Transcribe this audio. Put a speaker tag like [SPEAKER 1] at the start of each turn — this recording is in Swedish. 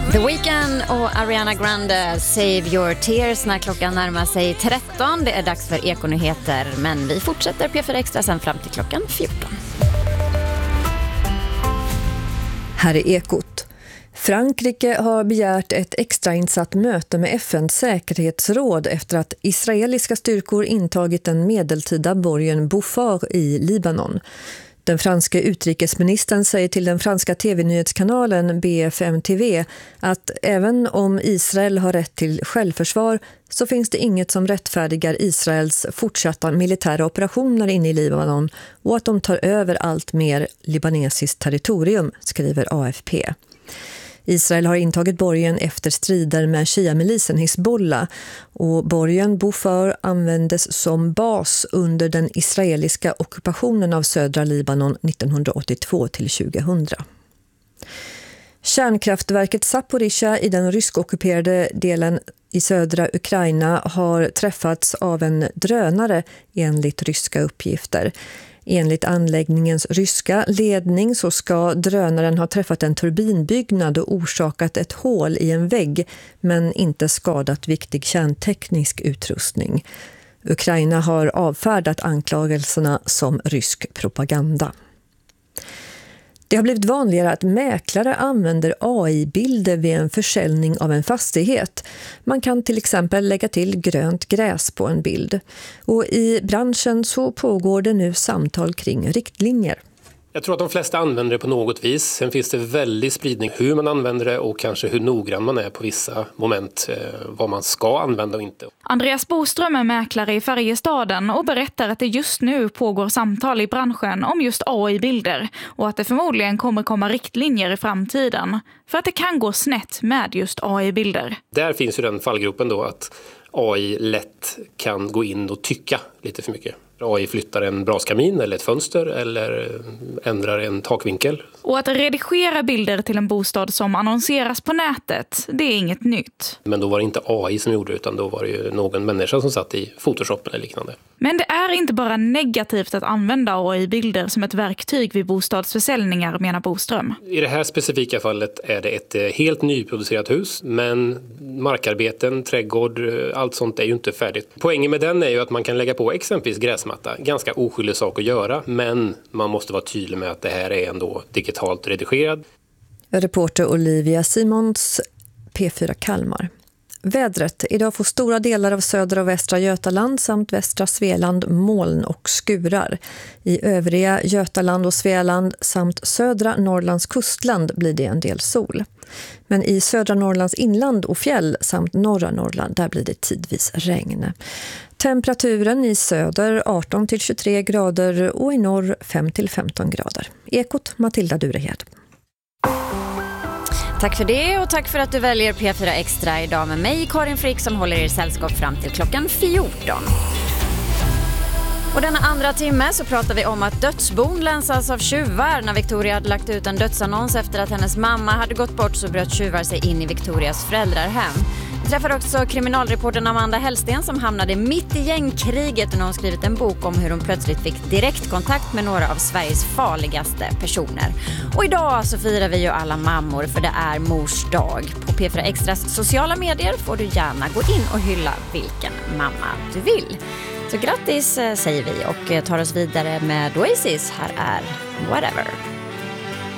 [SPEAKER 1] The Weeknd och Ariana Grande, Save Your Tears, när klockan närmar sig 13. Det är dags för Ekonyheter, men vi fortsätter P4 Extra sen fram till klockan 14.
[SPEAKER 2] Här är Ekot. Frankrike har begärt ett extrainsatt möte med FN:s säkerhetsråd efter att israeliska styrkor intagit den medeltida borgen Beaufort i Libanon. Den franska utrikesministern säger till den franska tv-nyhetskanalen BFM TV att även om Israel har rätt till självförsvar så finns det inget som rättfärdigar Israels fortsatta militära operationer inne i Libanon och att de tar över allt mer libanesiskt territorium, skriver AFP. Israel har intagit borgen efter strider med Shia-milisen Hizbollah och borgen Beaufort användes som bas under den israeliska ockupationen av södra Libanon 1982-2000. Kärnkraftverket Zaporizjzja i den ryskockuperade delen i södra Ukraina har träffats av en drönare enligt ryska uppgifter. Enligt anläggningens ryska ledning så ska drönaren ha träffat en turbinbyggnad och orsakat ett hål i en vägg men inte skadat viktig kärnteknisk utrustning. Ukraina har avfärdat anklagelserna som rysk propaganda. Det har blivit vanligare att mäklare använder AI-bilder vid en försäljning av en fastighet. Man kan till exempel lägga till grönt gräs på en bild. Och i branschen så pågår det nu samtal kring riktlinjer.
[SPEAKER 3] Jag tror att de flesta använder det på något vis. Sen finns det väldigt spridning hur man använder det och kanske hur noggrann man är på vissa moment, vad man ska använda och inte.
[SPEAKER 4] Andreas Boström är mäklare i Färjestaden och berättar att det just nu pågår samtal i branschen om just AI-bilder och att det förmodligen kommer komma riktlinjer i framtiden för att det kan gå snett med just AI-bilder.
[SPEAKER 3] Där finns ju den fallgruppen då att AI lätt kan gå in och tycka lite för mycket. AI flyttar en braskamin eller ett fönster eller ändrar en takvinkel.
[SPEAKER 4] Och att redigera bilder till en bostad som annonseras på nätet, det är inget nytt.
[SPEAKER 3] Men då var det inte AI som gjorde det utan då var det ju någon människa som satt i Photoshop eller liknande.
[SPEAKER 4] Men det är inte bara negativt att använda AI-bilder som ett verktyg vid bostadsförsäljningar, menar Boström.
[SPEAKER 3] I det här specifika fallet är det ett helt nyproducerat hus, men markarbeten, trädgård, allt sånt är ju inte färdigt. Poängen med den är ju att man kan lägga på exempelvis gräsmatta. Ganska oskyldig sak att göra, men man måste vara tydlig med att det här är ändå digitalt redigerad.
[SPEAKER 2] Reporter Olivia Simons, P4 Kalmar. Vädret. Idag får stora delar av södra och västra Götaland samt västra Svealand moln och skurar. I övriga Götaland och Svealand samt södra Norrlands kustland blir det en del sol. Men i södra Norrlands inland och fjäll samt norra Norrland där blir det tidvis regn. Temperaturen i söder 18-23 grader och i norr 5-15 grader. Ekot, Matilda Durehed.
[SPEAKER 1] Tack för det och tack för att du väljer P4 Extra idag med mig, Karin Frick, som håller er sällskap fram till klockan 14. Och denna andra timme så pratar vi om att dödsbon länsas av tjuvar. När Victoria hade lagt ut en dödsannons efter att hennes mamma hade gått bort så bröt tjuvar sig in i Victorias föräldrahem. Vi träffar också kriminalreportern Amanda Hellsten som hamnade mitt i gängkriget när hon skrivit en bok om hur hon plötsligt fick direktkontakt med några av Sveriges farligaste personer. Och idag så firar vi ju alla mammor för det är mors dag. På P4 Extras sociala medier får du gärna gå in och hylla vilken mamma du vill. Så grattis säger vi och tar oss vidare med Oasis. Här är Whatever.